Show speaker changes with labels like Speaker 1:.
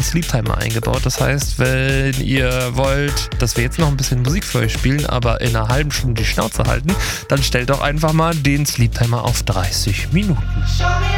Speaker 1: Sleep-Timer eingebaut. Das heißt, wenn ihr wollt, dass wir jetzt noch ein bisschen Musik für euch spielen, aber in einer halben Stunde die Schnauze halten, dann stellt doch einfach mal den Sleep-Timer auf 30 Minuten.